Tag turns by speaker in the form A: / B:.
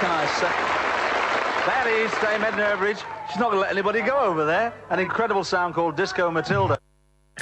A: nice. That is Dame Edna Everage. She's not going to let anybody go over there. An incredible sound called Disco Matilda.